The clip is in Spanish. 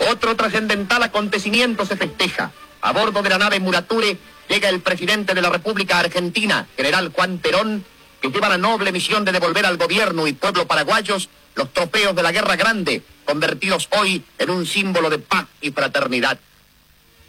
Otro trascendental acontecimiento se festeja. A bordo de la nave Murature llega el presidente de la República Argentina, general Juan Perón, que lleva la noble misión de devolver al gobierno y pueblo paraguayos los trofeos de la Guerra Grande, convertidos hoy en un símbolo de paz y fraternidad.